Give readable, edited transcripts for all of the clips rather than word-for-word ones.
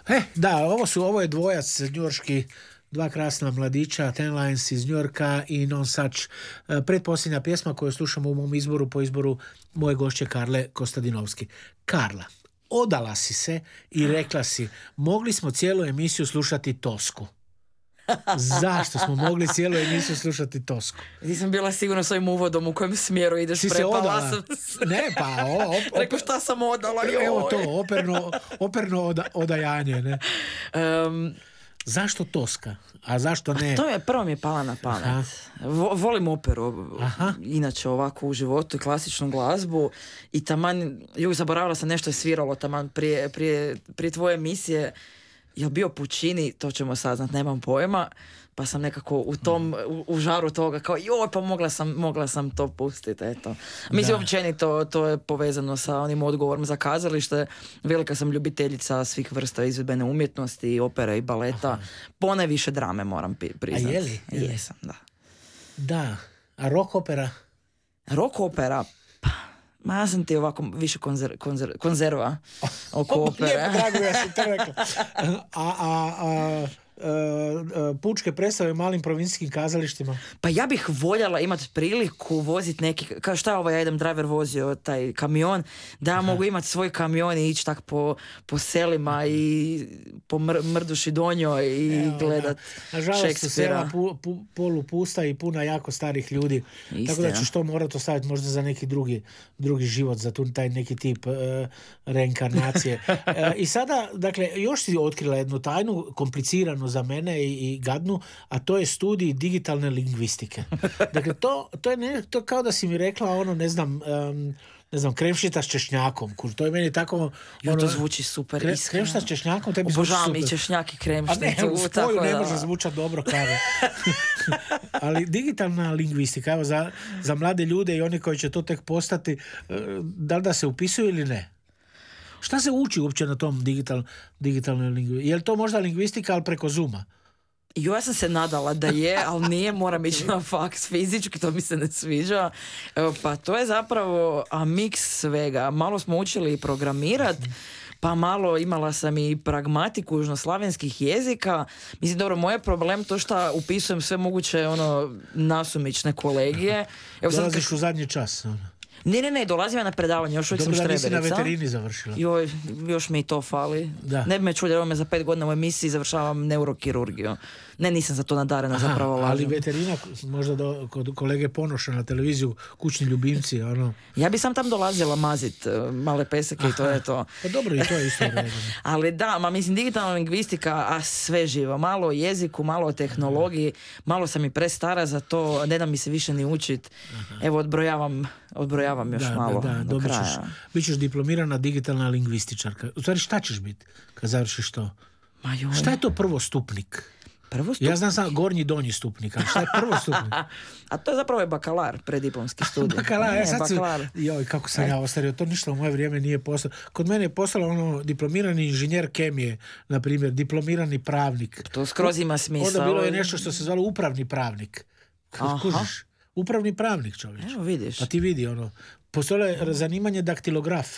Da, ovo je dvojac njujorški, dva krasna mladića, Ten Lions iz Njujorka i Non Such. Pretposljednja pjesma koju slušamo u mom izboru po izboru moje gošće Karle Kostadinovski. Karla, odala si se i rekla si, mogli smo cijelu emisiju slušati Tosku. Zašto smo mogli cijelu emisiju slušati Tosku? Nisam bila sigurna s ovim uvodom u kojem smjeru ideš, prepala sam se. Ne, pa Rekao šta sam odala, evo to, operno odajanje, ne? Zašto Toska? A zašto ne? Prvo mi je pala na pamet. Volim operu, inače ovako u životu i klasičnu glazbu i taman, zaboravila sam nešto je sviralo taman prije tvoje emisije. Je bio Puccini, to ćemo saznat, nemam pojma, pa sam nekako u tom, u žaru toga kao pa mogla sam to pustiti, eto. Mislim, općenito to je povezano sa onim odgovorom za kazalište. Velika sam ljubiteljica svih vrsta izvedbene umjetnosti, opere i baleta. Ponajviše drame moram priznati. A je li? Jesam, da. Da, a rock opera? Rock opera, ma ja sam ti ovako više konzerva oko opere. Lijepo, drago, ja sam to rekla. Pučke predstave u malim provincijskim kazalištima? Pa ja bih voljela imati priliku voziti neki, kao šta je ovaj Adam Driver vozio taj kamion, da ja mogu imati svoj kamion i ići tak po selima i po Mrduši Donjoj i gledat Nažalost Šekspira. su sela polupusta i puna jako starih ljudi. Tako da ćeš to morati ostaviti možda za neki drugi život, za taj neki tip reinkarnacije. I sada, dakle, još si otkrila jednu tajnu, kompliciranu za mene i gadnu, a to je studij digitalne lingvistike. Dakle, to kao da si mi rekla ne znam, kremšita s češnjakom. To je meni tako... to zvuči super iskreno. Kremšita s češnjakom, tebi zvuči super. Obožavam i češnjak i kremšticu. A ne, u spoju ne može zvučati dobro kave. Ali digitalna lingvistika, evo za mlade ljude i oni koji će to tek postati, da li da se upisuju ili ne? Šta se uči uopće na tom digitalnoj lingvistici? Je li to možda lingvistika, ali preko Zooma? Ja sam se nadala da je, ali nije, moram ići na faks fizički, to mi se ne sviđa. Pa to je zapravo miks svega. Malo smo učili programirati, pa malo imala sam i pragmatiku južnoslavenskih jezika. Mislim, dobro, moj je problem to što upisujem sve moguće nasumične kolegije. Dolaziš u zadnji čas, Ne, dolazim ja na predavanje, još uvijek sam štreberica. Dobro da nisi na veterini završila. Još mi i to fali. Da. Ne bi me čuli, me za 5 godina u emisiji završavam neurokirurgiju. Ne, nisam za to nadarena, zapravo lažem. Ali veterina, možda kod kolege Ponoša na televiziju, kućni ljubimci, Ja bi sam tam dolazila mazit male peseke i to je to. Pa dobro, i to je isto. Ali da, mislim, digitalna lingvistika, a sve živo. Malo o jeziku, malo o tehnologiji, malo sam i prestara za to, ne da mi se više ni učit. Evo, odbrojavam još malo do kraja. Bićeš diplomirana digitalna lingvističarka. U stvari, šta ćeš biti kad završiš to? Šta je to prvostupnik? Ja znam sam gornji donji stupnik, ali šta je prvostupnik? A to je zapravo bakalar, prediplomski studij. Bakalar. Kako sam ja ostario, to ništa u moje vrijeme nije postalo. Kod mene je postalo diplomirani inženjer kemije, na primjer, diplomirani pravnik. To skroz ima smisla. Onda bilo je nešto što se zvalo upravni pravnik. Kužiš? Upravni pravnik, čovječ. Evo vidiš. Pa ti vidi, postojalo je zanimanje daktilograf.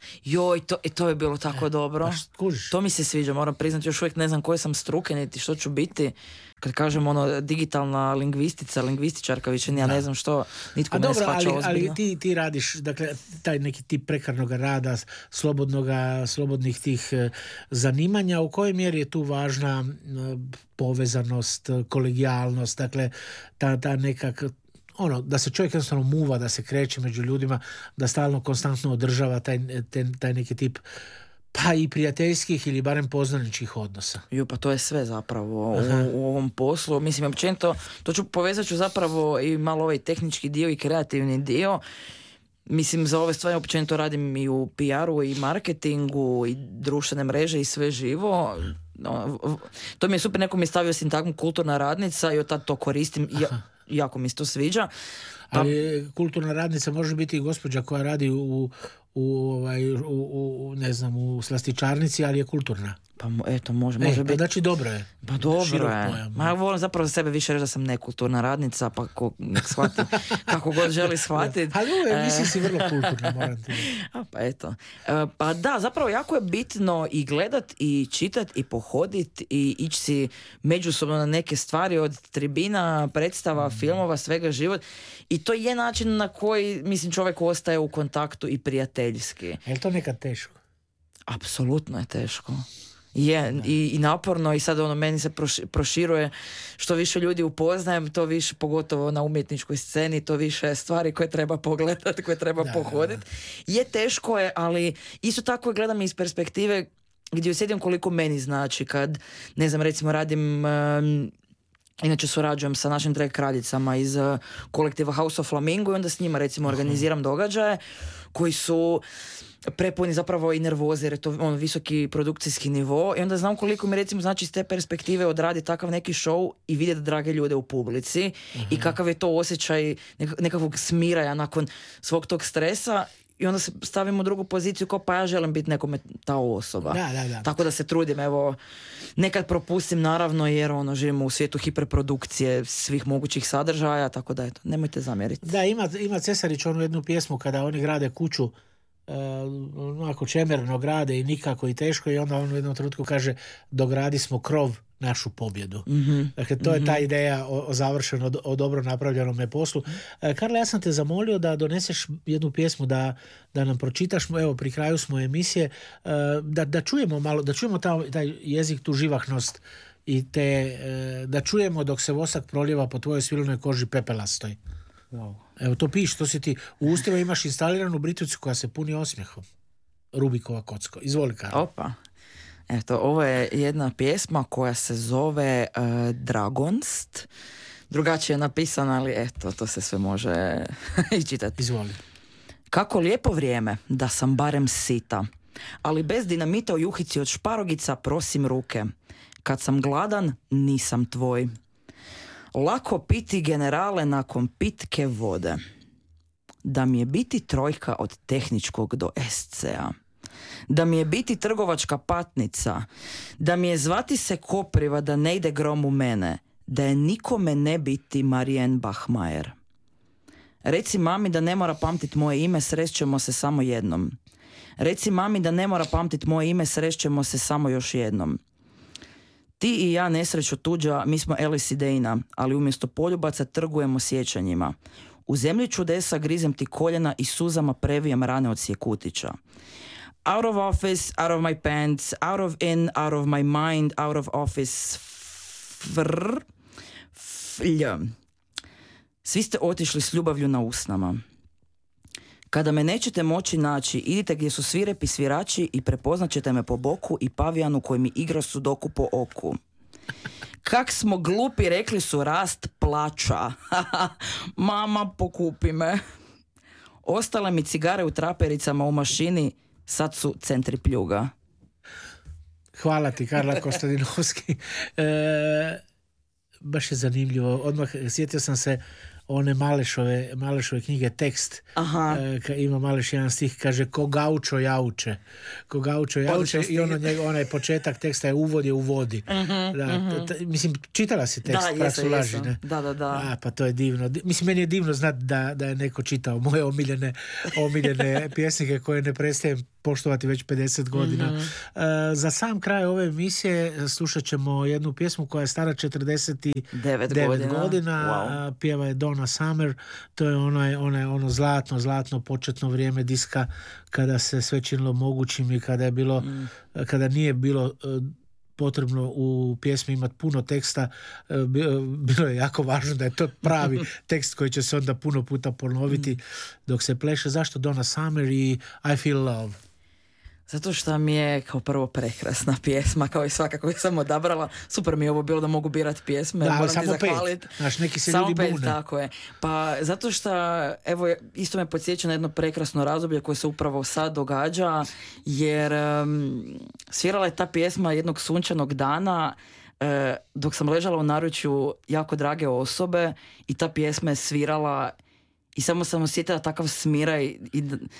To je bilo tako dobro. To mi se sviđa, moram priznati, još uvijek ne znam koje sam struke, niti što ću biti. Kad kažem digitalna lingvističarka, više ja ne znam što, nitko ne shvaća ozbiljno. Ali ti radiš, dakle, taj neki tip prekarnog rada, slobodnih tih zanimanja, u kojoj mjeri je tu važna povezanost, kolegijalnost, dakle, ta nekak... da se čovjek jednostavno muva, da se kreće među ljudima, da stalno, konstantno održava taj neki tip pa i prijateljskih ili barem poznaničkih odnosa. Pa to je sve zapravo u ovom poslu. Mislim, općenito, povezat ću zapravo i malo ovaj tehnički dio i kreativni dio. Mislim, za ove stvari općenito radim i u PR-u i marketingu i društvene mreže i sve živo. To mi je super, neko mi je stavio sintagmu kulturna radnica i od tad to koristim. Jako mi se to sviđa. Ali kulturna radnica može biti i gospođa koja radi u slastičarnici, ali je kulturna. Pa eto, može biti. Znači dobro je. Pa dobro je. Ja volim zapravo za sebe više reći da sam nekulturna radnica, pa nek shvati kako god želi shvatiti. Ali mislim si vrlo kulturno, moram ti. Pa eto. Pa da, zapravo jako je bitno i gledat i čitat i pohodit i ići si međusobno na neke stvari od tribina, predstava, filmova, svega život. I to je način na koji, mislim, čovjek ostaje u kontaktu i prijateljski. Je li to nekad teško? Apsolutno je teško. Je, i naporno, i sad meni se proširuje, što više ljudi upoznajem, to više, pogotovo na umjetničkoj sceni, to više stvari koje treba pogledati, koje treba pohoditi. Je, teško je, ali isto tako je, gledam iz perspektive gdje osjetim koliko meni znači kad, ne znam, recimo radim, inače surađujem sa našim drag kraljicama iz kolektiva House of Flamingo i onda s njima recimo organiziram događaje koji su prepuni zapravo i nervoze, jer je to visoki produkcijski nivo, i onda znam koliko mi recimo znači iz te perspektive odradi takav neki show i vidjeti drage ljude u publici i kakav je to osjećaj nekakvog smiraja nakon svog tog stresa, i onda se stavimo u drugu poziciju kao pa ja želim biti nekome ta osoba. Da. Tako da se trudim, evo, nekad propustim naravno jer živimo u svijetu hiperprodukcije svih mogućih sadržaja, tako da eto, nemojte zamjeriti. Da, ima Cesarić onu jednu pjesmu kada oni grade kuću, onako čemerno grade i nikako i teško, i onda on u jednom trenutku kaže dogradi smo krov našu pobjedu. Dakle, to je ta ideja o završenom, o dobro napravljenome poslu. Karla, ja sam te zamolio da doneseš jednu pjesmu, da nam pročitaš, evo pri kraju smo emisije, da čujemo malo, da čujemo taj jezik, tu živahnost i da čujemo dok se vosak prolijeva po tvojoj svilenoj koži pepelastoj. Wow. Evo to piši, to si ti u ustima imaš instaliranu britucu koja se puni osmijehom. Rubikova kocko. Izvoli, Karla. Opa. Eto, ovo je jedna pjesma koja se zove Dragonst. Drugačije je napisana, ali eto, to se sve može čitati. Izvoli. Kako lijepo vrijeme, da sam barem sita, ali bez dinamita u juhici od šparogica prosim ruke. Kad sam gladan, nisam tvoj. Lako piti generale nakon pitke vode. Da mi je biti trojka od tehničkog do SC-a. Da mi je biti trgovačka patnica. Da mi je zvati se kopriva da ne ide grom u mene. Da je nikome ne biti Marijen Bachmajer. Reci mami da ne mora pamtit moje ime, srećemo se samo jednom. Reci mami da ne mora pamtit moje ime, srećemo se samo još jednom. Ti i ja nesreću tuđa, mi smo Alice i Dana, ali umjesto poljubaca trgujemo sjećanjima. U zemlji čudesa grizem ti koljena i suzama previjem rane od sjekutića. Out of office, out of my pants, out of in, out of my mind, out of office, Svi ste otišli s ljubavlju na usnama. Kada me nećete moći naći, idite gdje su svirepi svirači i prepoznat ćete me po boku i pavijanu koji mi igra sudoku po oku. Kak smo glupi, rekli su rast plaća. Mama, pokupi me. Ostale mi cigare u trapericama u mašini, sad su centripljuga. Hvala ti, Karla Kostadinovski. Baš je zanimljivo. Odmah sjetio sam se one Malešove knjige Tekst. Ima Maleš jedan stih, kaže ko gaučo jauče. Ko gaučo jauče i onaj početak teksta je uvod je u vodi. Mislim, čitala si tekst Prasulaži, ne? Da. Pa to je divno. Mislim, meni je divno znati da je neko čitao moje omiljene pjesnike koje ne prestajem poštovati već 50 godina. Za sam kraj ove emisije slušat ćemo jednu pjesmu koja je stara 49 godina. Wow. Pjeva je Donna Summer. To je ono zlatno početno vrijeme diska kada se sve činilo mogućim i kada nije bilo potrebno u pjesmi imati puno teksta. Bilo je jako važno da je to pravi tekst koji će se onda puno puta ponoviti dok se pleše. Zašto Donna Summer i I Feel Love? Zato što mi je kao prvo prekrasna pjesma, kao i svaka koju sam odabrala. Super mi je ovo bilo da mogu birati pjesme. Da, moram samo ti zahvaliti. Znaš, neki se samo ljudi bune. Tako je. Pa zato što, evo, isto me podsjeća na jedno prekrasno razdoblje koje se upravo sad događa, jer svirala je ta pjesma jednog sunčanog dana dok sam ležala u naručju jako drage osobe i ta pjesma je svirala i samo sam osjetila takav smiraj i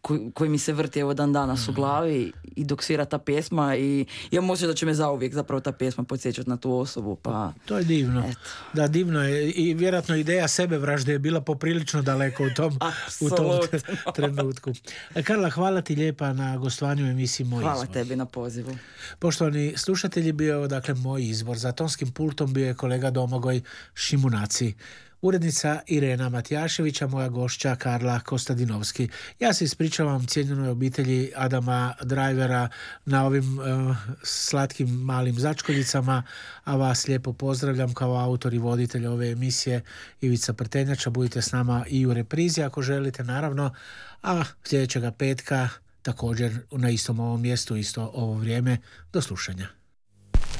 koji mi se vrti evo dan danas u glavi i dok svira ta pjesma i imam osjećaj da će me zauvijek zapravo ta pjesma podsjećati na tu osobu. Pa, to je divno. Eto. Da, divno je i vjerojatno ideja sebe vražde je bila poprilično daleko u tom trenutku. Karla, hvala ti lijepa na gostovanju u emisiji Moj Hvala izbor. tebi na pozivu. Poštovani slušatelji, bio dakle moj izbor. Za tonskim pultom bio je kolega Domagoj Šimunaci. Urednica Irena Matijaševića, moja gošća Karla Kostadinovski. Ja se ispričavam cijenjenoj obitelji Adama Drivera na ovim slatkim malim začkoljicama, a vas lijepo pozdravljam kao autor i voditelj ove emisije Ivica Prtenjača. Budite s nama i u reprizi ako želite, naravno, a sljedećega petka također na istom ovom mjestu, isto ovo vrijeme. Do slušanja.